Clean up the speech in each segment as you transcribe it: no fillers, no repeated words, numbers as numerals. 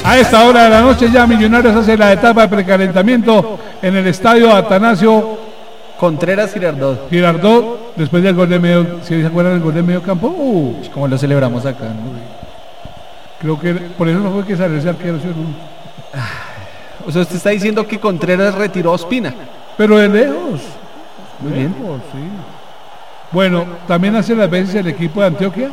A esta hora de la noche ya Millonarios hace la etapa de precalentamiento en el estadio Atanasio Contreras Girardot, después del gol de medio, ¿si se acuerdan del gol de medio campo? Como lo celebramos acá, ¿no? Creo que por eso no fue que salió ese arquero, ¿sí? O sea, usted está diciendo que Contreras retiró a Ospina. Pero de lejos. Muy bien. Sí. Bueno, también hace las veces el equipo de Antioquia.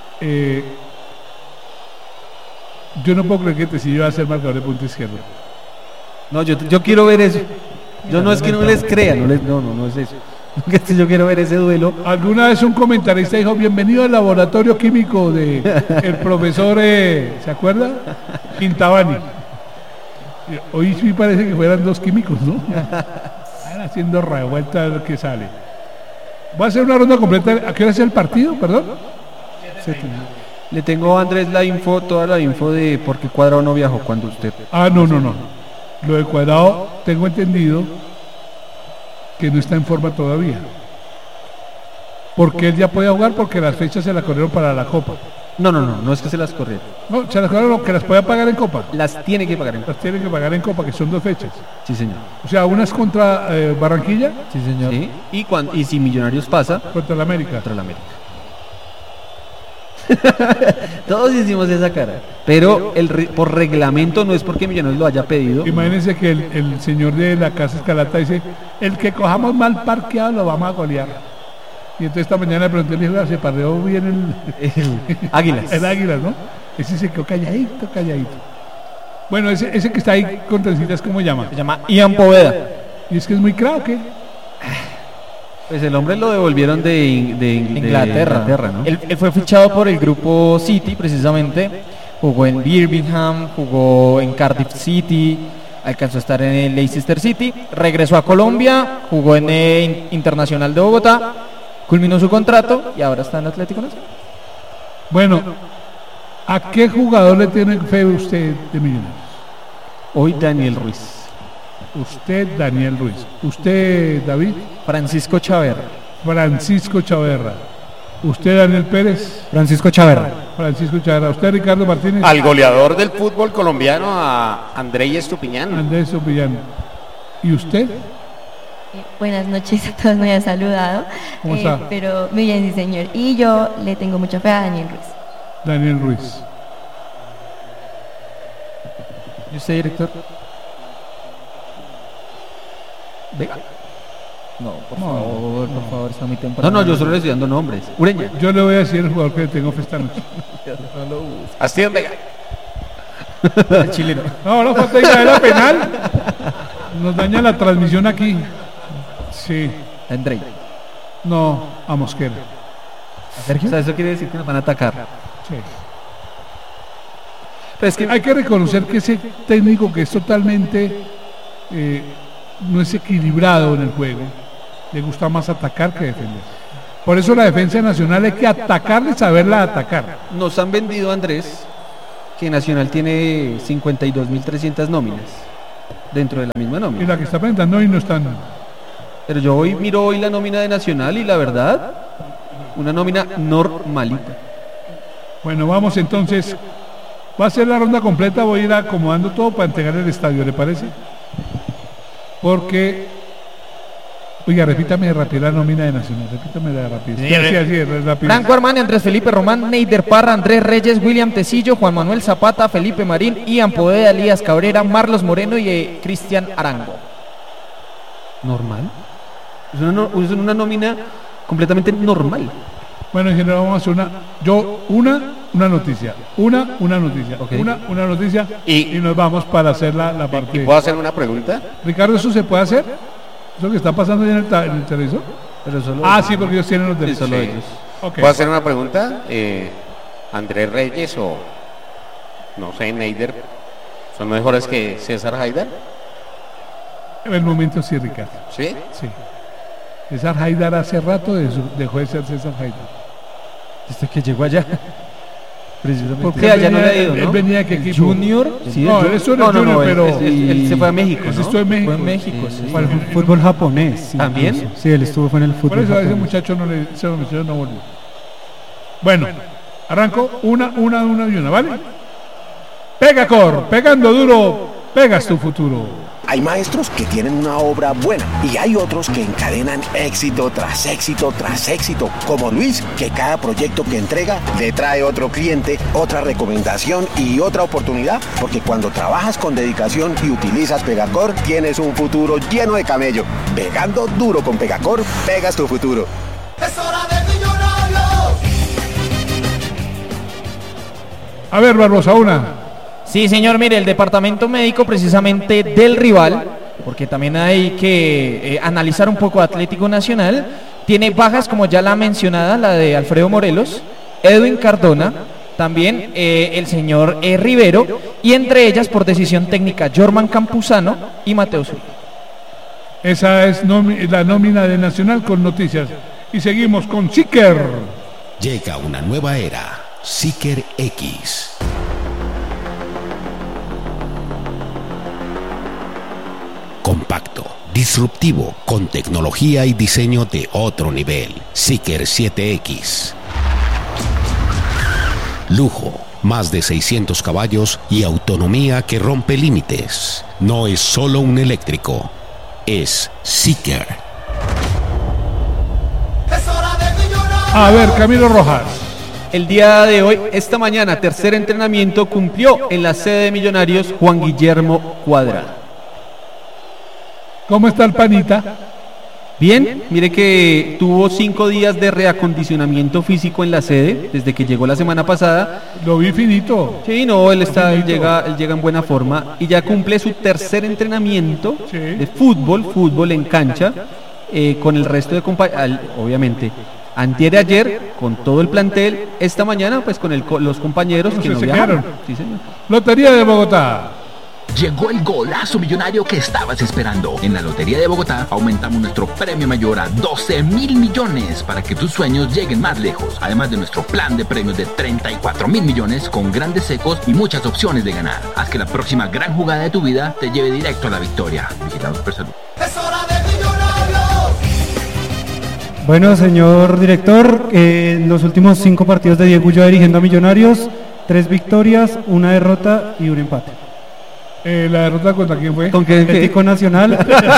Yo no puedo creer que Tecillo va a ser marcador de punta izquierda. No, yo quiero ver eso. Yo no es que no les crea, no es eso. Yo quiero ver ese duelo. Alguna vez un comentarista dijo: bienvenido al laboratorio químico de el profesor, ¿se acuerda? Quintabani. Hoy sí parece que fueran dos químicos, ¿no? Están haciendo revuelta lo que sale. Va a ser una ronda completa. ¿A qué hora es el partido? Perdón. Le tengo a Andrés toda la info de por qué Cuadrado no viajó cuando usted. No. Lo de Cuadrado, tengo entendido que no está en forma todavía. Porque él ya puede jugar porque las fechas se las corrieron para la Copa. No es que se las corrieron. No, se las corrieron que las pueda pagar en Copa. Las tiene que pagar en Copa. Las tiene que pagar en Copa, que son 2 fechas. Sí, señor. O sea, una es contra Barranquilla. Sí, señor. ¿Sí? Y si Millonarios pasa. Contra la América. Contra la América. Todos hicimos esa cara. Pero por reglamento, no es porque Millonarios lo haya pedido. Imagínense que el señor de la Casa Escarlata dice: el que cojamos mal parqueado lo vamos a golear. Y entonces esta mañana le pregunté, le dije: se parreó bien el Águilas. El Águilas, ¿no? Ese se quedó calladito. Bueno, ese que está ahí con trencitas, ¿cómo se llama? Se llama Ian Poveda. Y es que es muy crack, ¿qué? Pues el hombre lo devolvieron de Inglaterra, ¿no? Él fue fichado por el grupo City, precisamente. Jugó en Birmingham, jugó en Cardiff City, alcanzó a estar en el Leicester City, regresó a Colombia, jugó en el Internacional de Bogotá, culminó su contrato y ahora está en Atlético Nacional. Bueno, ¿a qué jugador le tiene fe usted de Millonarios? Hoy Daniel Ruiz. Usted, Daniel Ruiz. ¿Usted, David? Francisco Chaverra. ¿Usted, Daniel Pérez? Francisco Chaverra. ¿Usted, Ricardo Martínez? Al goleador del fútbol colombiano, a Andrés Estupiñán. ¿Y usted? Buenas noches a todos, me había saludado. ¿Cómo está? Pero muy bien, sí, señor. Y yo le tengo mucha fe a Daniel Ruiz. ¿Y usted, director? Venga. No, por favor, está muy temprano. No, yo solo le estoy dando nombres. Ureña. Yo le voy a decir el jugador que le tengo fe esta noche. Astín Vega. El chileno. No, ahora falta que era penal. Nos daña la transmisión aquí. Sí. Andrei. No, a Mosquera. ¿Sergio? O sea, eso quiere decir que nos van a atacar. Sí. Pero es que hay que reconocer que ese técnico que es totalmente no es equilibrado en el juego, le gusta más atacar que defender. Por eso la defensa nacional hay que atacarle y saberla atacar. Nos han vendido, Andrés, que Nacional tiene 52.300 nóminas dentro de la misma nómina. Y la que está presentando hoy no están. Pero yo miro hoy la nómina de Nacional y la verdad, una nómina normalita. Bueno, vamos entonces. Va a ser la ronda completa, voy a ir acomodando todo para entregar el estadio, ¿le parece? Porque, oiga, repítame rápido la nómina de Nacional, repítamela rápido. Sí, rápido. Franco Armani, Andrés Felipe Román, Neider Parra, Andrés Reyes, William Tecillo, Juan Manuel Zapata, Felipe Marín, Ian Poveda, Elías Cabrera, Marlos Moreno y Cristian Arango. ¿Normal? Es una nómina completamente normal. Bueno, en general vamos a hacer una noticia. Una noticia. Okay. Una noticia y nos vamos para hacer la parte. ¿Y puedo hacer una pregunta? Ricardo, ¿eso se puede hacer? ¿Eso que está pasando ya en el televisor? Pero solo sí, porque ellos tienen los derechos. Solo ellos. Okay. ¿Puedo hacer una pregunta? Andrés Reyes o, no sé, Neider, ¿son mejores que César Haidar? En el momento sí, Ricardo. ¿Sí? Sí. César Haidar hace rato dejó de ser César Haidar. Desde que llegó allá. Precisamente. Porque allá no le ha ido, ¿no? Él venía de qué equipo. Junior. Sí, no, él estuvo en el Junior, pero él se fue a México, ¿no? Estuvo en México. Fue en México, sí. Bueno, fútbol japonés. Sí, ¿también? Sí, él estuvo en el fútbol por eso japonés. ese muchacho no volvió. Bueno, arranco una y una, ¿vale? Pegacor, pegando duro, pegas tu futuro. Hay maestros que tienen una obra buena y hay otros que encadenan éxito tras éxito tras éxito, como Luis, que cada proyecto que entrega le trae otro cliente, otra recomendación y otra oportunidad, porque cuando trabajas con dedicación y utilizas Pegacor, tienes un futuro lleno de camello. Pegando duro con Pegacor, pegas tu futuro. ¡Es hora de Millonarios! A ver, Barbosa, una. Sí, señor, mire, el departamento médico precisamente del rival, porque también hay que analizar un poco Atlético Nacional, tiene bajas como ya la mencionada, la de Alfredo Morelos, Edwin Cardona, también el señor Rivero, y entre ellas por decisión técnica Jorman Campuzano y Mateo Zúñiga. Esa es la nómina de Nacional con noticias. Y seguimos con Siker. Llega una nueva era, Siker X. Compacto, disruptivo, con tecnología y diseño de otro nivel. Siker 7X. Lujo, más de 600 caballos y autonomía que rompe límites. No es solo un eléctrico, es Siker. A ver, Camilo Rojas. El día de hoy, esta mañana, tercer entrenamiento, cumplió en la sede de Millonarios Juan Guillermo Cuadrado. ¿Cómo está el panita? Bien, mire que tuvo 5 días de reacondicionamiento físico en la sede desde que llegó la semana pasada. Lo vi finito. Sí, no, él llega en buena forma y ya cumple su tercer entrenamiento de fútbol en cancha con el resto de compañeros, obviamente. Antier de ayer con todo el plantel, esta mañana pues con los compañeros que no viajaron. Sí, señor. Lotería de Bogotá. Llegó el golazo millonario que estabas esperando. En la Lotería de Bogotá aumentamos nuestro premio mayor a 12.000 millones para que tus sueños lleguen más lejos. Además de nuestro plan de premios de 34.000 millones con grandes secos y muchas opciones de ganar. Haz que la próxima gran jugada de tu vida te lleve directo a la victoria. Vigilados por Salud. ¡Es hora de Millonarios! Bueno, señor director, en los últimos 5 partidos de Diego Ulloa dirigiendo a Millonarios, 3 victorias, 1 derrota y 1 empate. ¿La derrota contra quién fue? Con Atlético Nacional.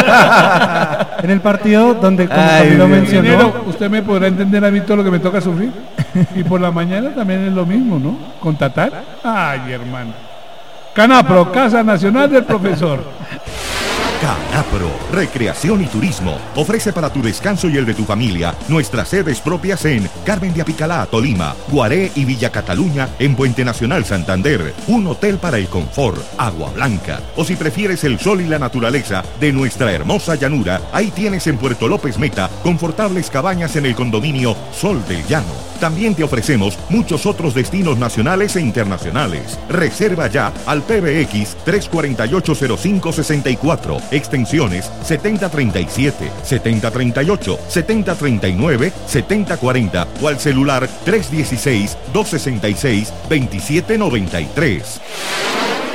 En el partido donde, como Camilo mencionó, Dinero, usted me podrá entender a mí todo lo que me toca sufrir. Y por la mañana también es lo mismo, ¿no? Con Tatar. Ay, hermano. Canapro, Casa Nacional del Profesor. Canapro, Recreación y Turismo, ofrece para tu descanso y el de tu familia nuestras sedes propias en Carmen de Apicalá, Tolima, Guaré y Villa Cataluña en Puente Nacional, Santander, un hotel para el confort, Agua Blanca, o si prefieres el sol y la naturaleza de nuestra hermosa llanura, ahí tienes en Puerto López Meta confortables cabañas en el condominio Sol del Llano. También te ofrecemos muchos otros destinos nacionales e internacionales. Reserva ya al PBX 348-0564, extensiones 7037, 7038, 7039, 7040 o al celular 316-266-2793.